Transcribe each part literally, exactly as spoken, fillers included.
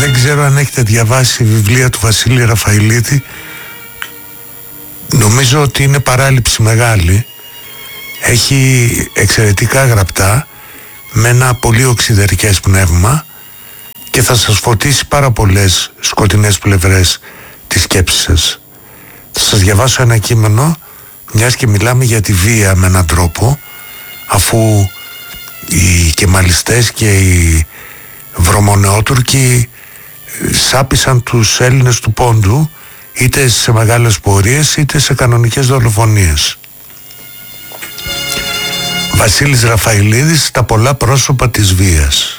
Δεν ξέρω αν έχετε διαβάσει βιβλία του Βασίλη Ραφαηλίδη. Νομίζω ότι είναι παράληψη μεγάλη. Έχει εξαιρετικά γραπτά, με ένα πολύ οξυδερκές πνεύμα, και θα σας φωτίσει πάρα πολλές σκοτεινές πλευρές της σκέψης σας. Θα σας διαβάσω ένα κείμενο, μιας και μιλάμε για τη βία με έναν τρόπο, αφού οι κεμαλιστές και οι βρωμονεότουρκοι σάπισαν τους Έλληνες του Πόντου, είτε σε μεγάλες πορείες είτε σε κανονικές δολοφονίες. Βασίλης Ραφαηλίδης, τα πολλά πρόσωπα της βίας.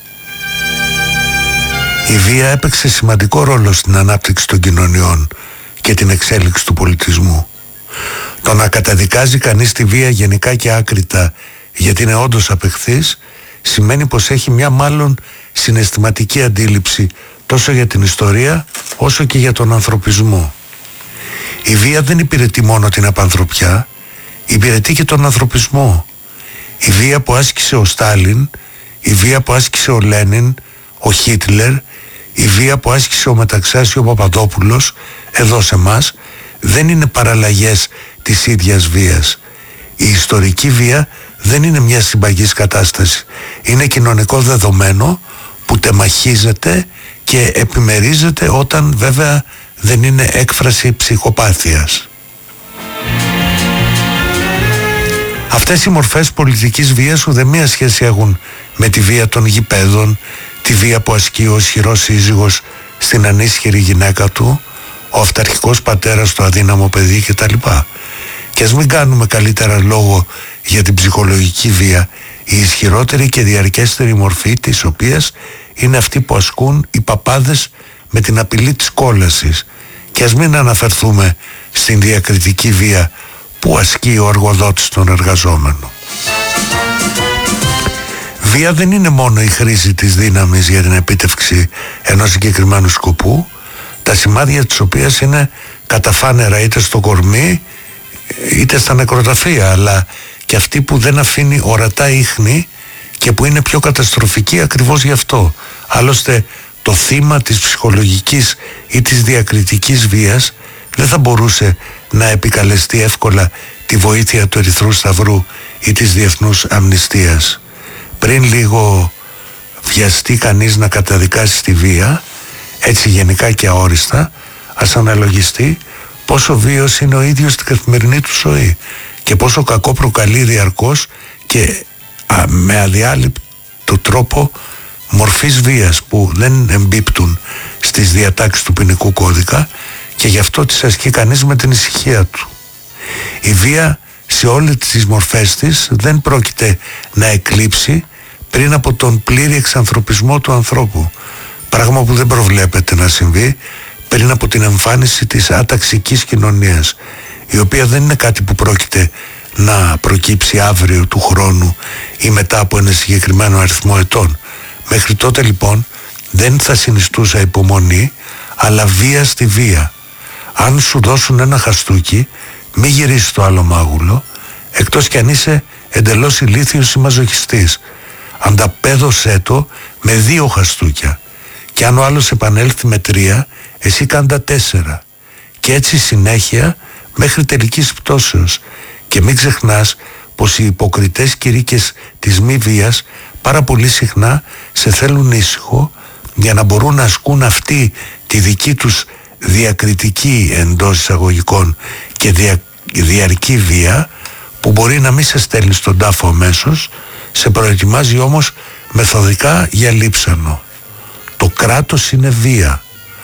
Η βία έπαιξε σημαντικό ρόλο στην ανάπτυξη των κοινωνιών και την εξέλιξη του πολιτισμού. Το να καταδικάζει κανείς τη βία γενικά και άκρητα γιατί είναι όντως απεχθής, σημαίνει πως έχει μια μάλλον συναισθηματική αντίληψη τόσο για την ιστορία όσο και για τον ανθρωπισμό. Η βία δεν υπηρετεί μόνο την απανθρωπιά, υπηρετεί και τον ανθρωπισμό. Η βία που άσκησε ο Στάλιν, η βία που άσκησε ο Λένιν, ο Χίτλερ, η βία που άσκησε ο Μεταξάς ή ο Παπαδόπουλος εδώ σε μας, δεν είναι παραλλαγές της ίδιας βίας. Η ιστορική βία δεν είναι μια συμπαγής κατάσταση. Είναι κοινωνικό δεδομένο που τεμαχίζεται και επιμερίζεται όταν βέβαια δεν είναι έκφραση ψυχοπάθειας. Αυτές οι μορφές πολιτικής βίας ουδέμια σχέση έχουν με τη βία των γηπέδων, τη βία που ασκεί ο ισχυρός σύζυγος στην ανίσχυρη γυναίκα του, ο αυταρχικός πατέρας στο αδύναμο παιδί κτλ. Και ας μην κάνουμε καλύτερα λόγο για την ψυχολογική βία, η ισχυρότερη και διαρκέστερη μορφή της οποίας είναι αυτή που ασκούν οι παπάδες με την απειλή της κόλασης. Και ας μην αναφερθούμε στην διακριτική βία που ασκεί ο εργοδότης τον εργαζόμενο. Βία δεν είναι μόνο η χρήση της δύναμης για την επίτευξη ενός συγκεκριμένου σκοπού, τα σημάδια της οποίας είναι καταφάνερα είτε στο κορμί είτε στα νεκροταφεία, αλλά και αυτή που δεν αφήνει ορατά ίχνη και που είναι πιο καταστροφική ακριβώς γι' αυτό. Άλλωστε το θύμα της ψυχολογικής ή της διακριτικής βίας δεν θα μπορούσε να επικαλεστεί εύκολα τη βοήθεια του Ερυθρού Σταυρού ή της Διεθνούς Αμνηστίας. Πριν λίγο βιαστεί κανείς να καταδικάσει τη βία, έτσι γενικά και αόριστα, ας αναλογιστεί πόσο βίος είναι ο ίδιος στην καθημερινή του ζωή και πόσο κακό προκαλεί διαρκώς και α, με αδιάλειπτο τρόπο μορφής βίας που δεν εμπίπτουν στις διατάξεις του ποινικού κώδικα και γι' αυτό τις ασκεί κανείς με την ησυχία του. Η βία σε όλες τις μορφές της δεν πρόκειται να εκλείψει πριν από τον πλήρη εξανθρωπισμό του ανθρώπου, πράγμα που δεν προβλέπεται να συμβεί πριν από την εμφάνιση της αταξικής κοινωνίας, η οποία δεν είναι κάτι που πρόκειται να προκύψει αύριο του χρόνου ή μετά από ένα συγκεκριμένο αριθμό ετών. Μέχρι τότε λοιπόν δεν θα συνιστούσα υπομονή, αλλά βία στη βία. Αν σου δώσουν ένα χαστούκι, μη γυρίσεις το άλλο μάγουλο, εκτός κι αν είσαι εντελώς ηλίθιος ή μαζοχιστής. Ανταπέδωσέ το με δύο χαστούκια, και αν ο άλλος επανέλθει με τρία, εσύ κάντα τέσσερα, και έτσι συνέχεια μέχρι τελικής πτώσεως. Και μην ξεχνάς πως οι υποκριτές κηρύκες της μη βίας πάρα πολύ συχνά σε θέλουν ήσυχο για να μπορούν να ασκούν αυτή τη δική τους διακριτική εντός εισαγωγικών και δια, διαρκή βία, που μπορεί να μην σε στέλνει στον τάφο αμέσως, σε προετοιμάζει όμως μεθοδικά για λείψανο. Το κράτος είναι βία.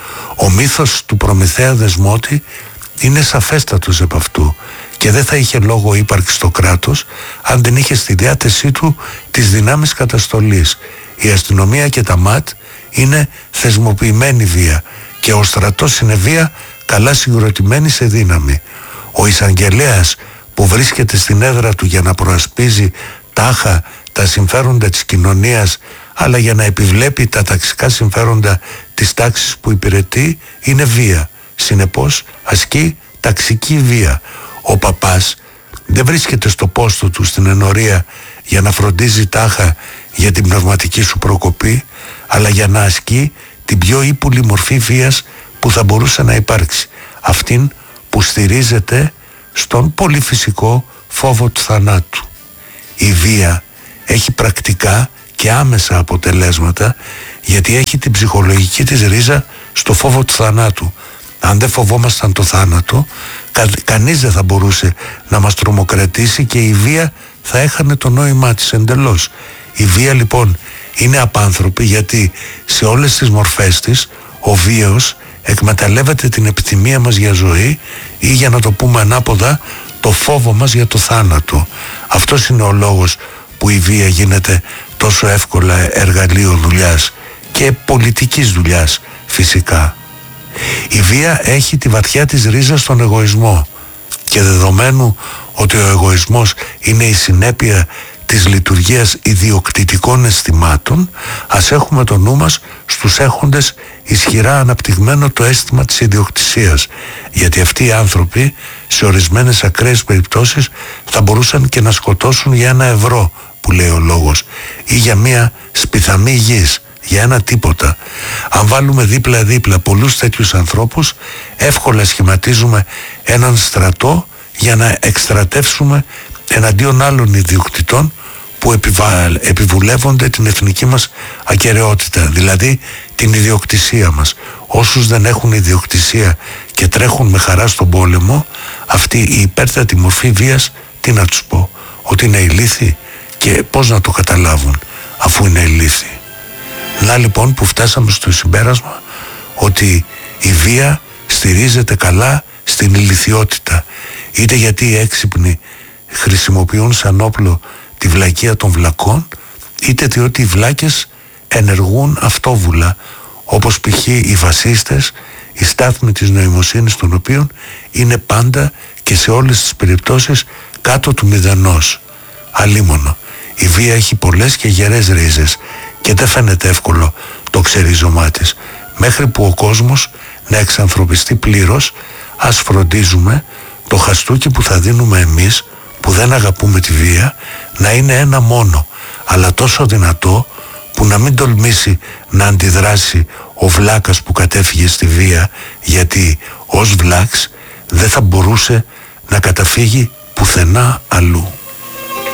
Ο μύθος του Προμηθέα Δεσμότη είναι σαφέστατος επ' αυτού και δεν θα είχε λόγο ύπαρξη το κράτος αν δεν είχε στη διάθεσή του τις δυνάμεις καταστολής. Η αστυνομία και τα ΜΑΤ είναι θεσμοποιημένη βία και ο στρατός είναι βία καλά συγκροτημένη σε δύναμη. Ο εισαγγελέας που βρίσκεται στην έδρα του για να προασπίζει τάχα τα συμφέροντα της κοινωνίας, αλλά για να επιβλέπει τα ταξικά συμφέροντα της τάξης που υπηρετεί, είναι βία. Συνεπώς ασκεί ταξική βία. Ο παπάς δεν βρίσκεται στο πόστο του στην ενορία για να φροντίζει τάχα για την πνευματική σου προκοπή, αλλά για να ασκεί την πιο ύπουλη μορφή βίας που θα μπορούσε να υπάρξει, αυτήν που στηρίζεται στον πολύ φυσικό φόβο του θανάτου. Η βία έχει πρακτικά και άμεσα αποτελέσματα, γιατί έχει την ψυχολογική της ρίζα στο φόβο του θανάτου. Αν δεν φοβόμασταν το θάνατο, κα, κανείς δεν θα μπορούσε να μας τρομοκρατήσει και η βία θα έχανε το νόημά της εντελώς. Η βία λοιπόν είναι απάνθρωπη, γιατί σε όλες τις μορφές της ο βίαιος εκμεταλλεύεται την επιθυμία μας για ζωή, ή για να το πούμε ανάποδα, το φόβο μας για το θάνατο. Αυτός είναι ο λόγος που η βία γίνεται τόσο εύκολα εργαλείο δουλειάς και πολιτικής δουλειάς φυσικά. Η βία έχει τη βαθιά της ρίζα στον εγωισμό, και δεδομένου ότι ο εγωισμός είναι η συνέπεια της λειτουργίας ιδιοκτητικών αισθημάτων, ας έχουμε το νου μας στους έχοντες ισχυρά αναπτυγμένο το αίσθημα της ιδιοκτησίας, γιατί αυτοί οι άνθρωποι σε ορισμένες ακραίες περιπτώσεις θα μπορούσαν και να σκοτώσουν για ένα ευρώ, που λέει ο λόγος, ή για μια σπιθαμή γης, για ένα τίποτα. Αν βάλουμε δίπλα-δίπλα πολλούς τέτοιους ανθρώπους, εύκολα σχηματίζουμε έναν στρατό για να εκστρατεύσουμε εναντίον άλλων ιδιοκτητών που επιβα... επιβουλεύονται την εθνική μας ακεραιότητα, δηλαδή την ιδιοκτησία μας. Όσους δεν έχουν ιδιοκτησία και τρέχουν με χαρά στον πόλεμο, αυτή η υπέρτατη μορφή βίας, τι να τους πω, ότι είναι ηλίθιοι, και πώς να το καταλάβουν αφού είναι ηλίθιοι. Να λοιπόν που φτάσαμε στο συμπέρασμα ότι η βία στηρίζεται καλά στην ηλιθιότητα, είτε γιατί οι έξυπνοι χρησιμοποιούν σαν όπλο τη βλακεία των βλακών, είτε διότι οι βλάκες ενεργούν αυτόβουλα, όπως π.χ. οι φασίστες, η στάθμη της νοημοσύνης των οποίων είναι πάντα και σε όλες τις περιπτώσεις κάτω του μηδενός. Αλίμονο, η βία έχει πολλές και γερές ρίζες και δεν φαίνεται εύκολο το ξερίζωμά της. Μέχρι που ο κόσμος να εξανθρωπιστεί πλήρως, ας φροντίζουμε το χαστούκι που θα δίνουμε εμείς, που δεν αγαπούμε τη βία, να είναι ένα μόνο, αλλά τόσο δυνατό που να μην τολμήσει να αντιδράσει ο βλάκας που κατέφυγε στη βία, γιατί ως βλάκς δεν θα μπορούσε να καταφύγει πουθενά αλλού.